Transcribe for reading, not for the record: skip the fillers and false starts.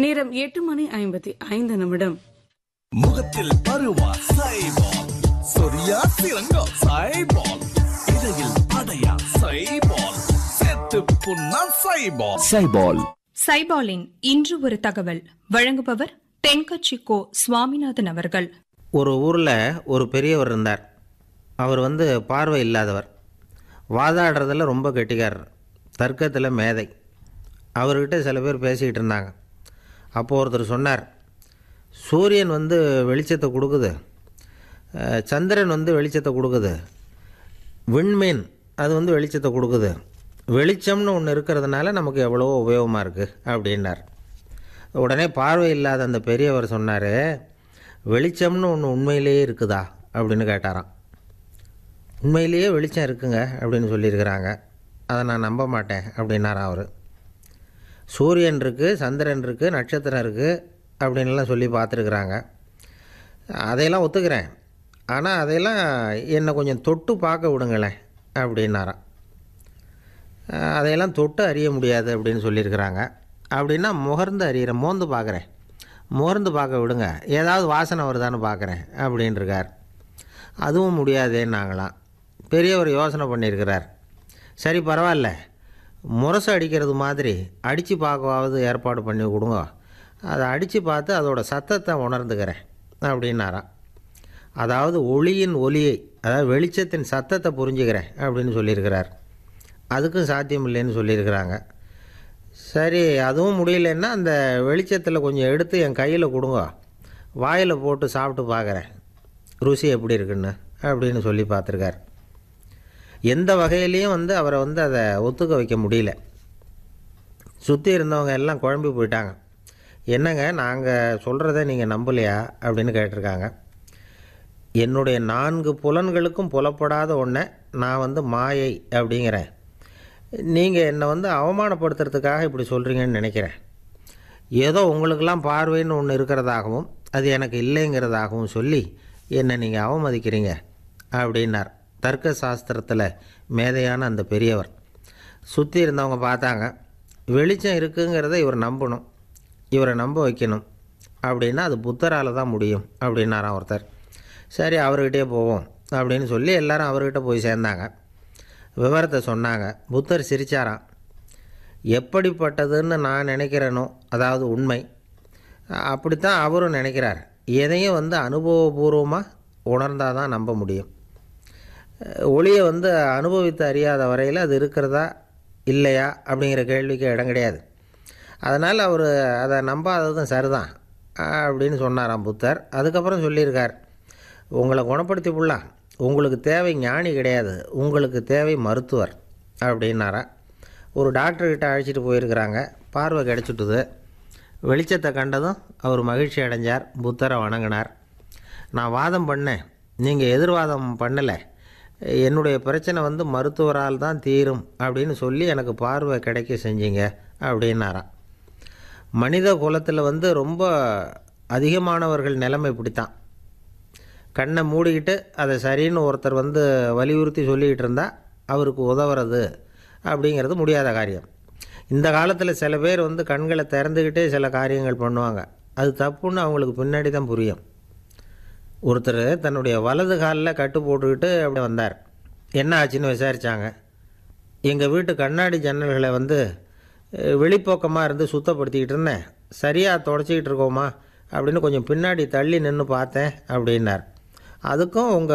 நேரம் 8:55. முகத்தில் பருவா சைபால், சொரியா சிறங்கா சைபால், இடையில் அடையா சைபால், செத்து புண்ணா சைபால். சைபால். சைபாலின் இன்று ஒரு தகவல் வழங்குபவர் தென்கட்சி கோ சுவாமிநாதன் அவர்கள். ஒரு ஊரில் ஒரு பெரியவர் இருந்தார். அவர் பார்வை இல்லாதவர். வாதாடுறதில் ரொம்ப கெட்டிக்காரர், தர்க்கத்தில் மேதை. அவர்கிட்ட சில பேர் பேசிக்கிட்டு இருந்தாங்க. அப்போது ஒருத்தர் சொன்னார், சூரியன் வெளிச்சத்தை கொடுக்குது, சந்திரன் வெளிச்சத்தை கொடுக்குது, விண்மீன் அது வெளிச்சத்தை கொடுக்குது, வெளிச்சம்னு ஒன்று இருக்கிறதுனால நமக்கு எவ்வளோ உபயோகமாக இருக்குது அப்படின்னார். உடனே பார்வை இல்லாத அந்த பெரியவர் சொன்னார், வெளிச்சம்னு ஒன்று உண்மையிலேயே இருக்குதா அப்படின்னு கேட்டாராம். உண்மையிலேயே வெளிச்சம் இருக்குங்க அப்படின்னு சொல்லியிருக்கிறாங்க, அதை நான் நம்ப மாட்டேன் அப்படின்னாராம் அவர். சூரியன் இருக்குது, சந்திரன் இருக்குது, நட்சத்திரம் இருக்குது அப்படின்லாம் சொல்லி பார்த்துருக்குறாங்க, அதையெல்லாம் ஒத்துக்கிறேன், ஆனால் அதையெல்லாம் என்னை கொஞ்சம் தொட்டு பார்க்க விடுங்களேன் அப்படின்னாராம். அதையெல்லாம் தொட்டு அறிய முடியாது அப்படின்னு சொல்லியிருக்கிறாங்க. அப்படின்னா முகர்ந்து அறிகிறேன், மோந்து பார்க்குறேன், முகர்ந்து பார்க்க விடுங்க, ஏதாவது வாசனை வருதான்னு பார்க்குறேன் அப்படின்ட்டுருக்கார். அதுவும் முடியாதேன்னாங்களாம். பெரியவர் யோசனை பண்ணியிருக்கிறார். சரி பரவாயில்ல, முரசு அடிக்கிறது மாதிரி அடித்து பார்க்கவாவது ஏற்பாடு பண்ணி கொடுங்க, அதை அடித்து பார்த்து அதோடய சத்தத்தை உணர்ந்துக்கிறேன் அப்படின்னாராம். அதாவது ஒளியின் ஒலியை, அதாவது வெளிச்சத்தின் சத்தத்தை புரிஞ்சுக்கிறேன் அப்படின்னு சொல்லியிருக்கிறார். அதுக்கும் சாத்தியம் இல்லைன்னு சொல்லியிருக்கிறாங்க. சரி அதுவும் முடியலன்னா அந்த வெளிச்சத்தில் கொஞ்சம் எடுத்து என் கையில் கொடுங்க, வாயில் போட்டு சாப்பிட்டு பார்க்குறேன் ருசி எப்படி இருக்குன்னு அப்படின்னு சொல்லி பார்த்துருக்கார். எந்த வகையிலையும் அவரை அதை ஒத்துக்க வைக்க முடியல. சுற்றி இருந்தவங்க எல்லாம் குழம்பி போயிட்டாங்க. என்னங்க நாங்கள் சொல்கிறத நீங்கள் நம்பலையா அப்படின்னு கேட்டிருக்காங்க. என்னுடைய 4 புலன்களுக்கும் புலப்படாத ஒன்றை நான் மாயை அப்படிங்கிறேன், நீங்கள் என்னை அவமானப்படுத்துறதுக்காக இப்படி சொல்கிறீங்கன்னு நினைக்கிறேன். ஏதோ உங்களுக்கெல்லாம் பார்வைன்னு ஒன்று இருக்கிறதாகவும் அது எனக்கு இல்லைங்கிறதாகவும் சொல்லி என்னை நீங்கள் அவமதிக்கிறீங்க அப்படின்னார். தர்க்க சாஸ்திரத்தில் மேதையான அந்த பெரியவர். சுற்றி இருந்தவங்க பார்த்தாங்க, வெளிச்சம் இருக்குங்கிறத இவர் நம்பணும், இவரை நம்ப வைக்கணும் அப்படின்னா அது புத்தரால் தான் முடியும் அப்படின்னாராம் ஒருத்தர். சரி அவர்கிட்டே போவோம் அப்படின்னு சொல்லி எல்லாரும் அவர்கிட்ட போய் சேர்ந்தாங்க. விவரத்தை சொன்னாங்க. புத்தர் சிரித்தாராம். எப்படிப்பட்டதுன்னு நான் நினைக்கிறேனோ, அதாவது உண்மை, அப்படித்தான் அவரும் நினைக்கிறார். எதையும் அனுபவபூர்வமாக உணர்ந்தால் தான் நம்ப முடியும். ஒளியை அனுபவித்து அறியாத வரையில் அது இருக்கிறதா இல்லையா அப்படிங்கிற கேள்விக்கு இடம் கிடையாது. அதனால் அவர் அதை நம்பாததும் சரிதான் அப்படின்னு சொன்னாராம் புத்தர். அதுக்கப்புறம் சொல்லியிருக்கார், உங்களை குணப்படுத்தி புள்ளலாம், உங்களுக்கு தேவை ஞானி கிடையாது, உங்களுக்கு தேவை மருத்துவர் அப்படின்னாரா. ஒரு டாக்டர்கிட்ட அழைச்சிட்டு போயிருக்கிறாங்க. பார்வை கிடச்சிட்டுது. வெளிச்சத்தை கண்டதும் அவர் மகிழ்ச்சி அடைஞ்சார், புத்தரை வணங்கினார். நான் வாதம் பண்ணேன், நீங்கள் எதிர்வாதம் பண்ணலை, என்னுடைய பிரச்சனை மருத்துவரால் தான் தீரும் அப்படின்னு சொல்லி எனக்கு பார்வை கிடைக்க செஞ்சீங்க அப்படின்னாராம். மனித குலத்தில் ரொம்ப அதிகமானவர்கள் நிலைமை இப்படித்தான். கண்ணை மூடிக்கிட்டு அதை சரின்னு ஒருத்தர் வலியுறுத்தி சொல்லிக்கிட்டு இருந்தால் அவருக்கு உதவுறது அப்படிங்கிறது முடியாத காரியம். இந்த காலத்தில் சில பேர் கண்களை திறந்துக்கிட்டே சில காரியங்கள் பண்ணுவாங்க, அது தப்புன்னு அவங்களுக்கு பின்னாடி தான் புரியும். ஒருத்தர் தன்னுடைய வலது காலில் கட்டு போட்டுக்கிட்டு அப்படி வந்தார். என்ன ஆச்சுன்னு விசாரித்தாங்க. எங்கள் வீட்டு கண்ணாடி ஜன்னல்களை வெளிப்பக்கமாக இருந்து சுத்தப்படுத்திக்கிட்டு இருந்தேன், சரியாக தொடச்சிக்கிட்டு இருக்கோமா அப்படின்னு கொஞ்சம் பின்னாடி தள்ளி நின்று பார்த்தேன் அப்படின்னார். அதுக்கும் உங்கள்